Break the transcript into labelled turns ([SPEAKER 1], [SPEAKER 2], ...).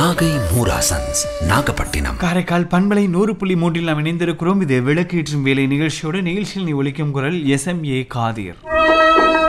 [SPEAKER 1] நாகை மூராசன்ஸ் நாகப்பட்டினம்.
[SPEAKER 2] காரைக்கால் பண்பலை 100.3 நாம் இணைந்திருக்கிறோம். இது விளக்கேற்றும் வேலை நிகழ்ச்சியோட நிகழ்ச்சியில் நீ ஒலிக்கும் குரல் SMA காதீர்.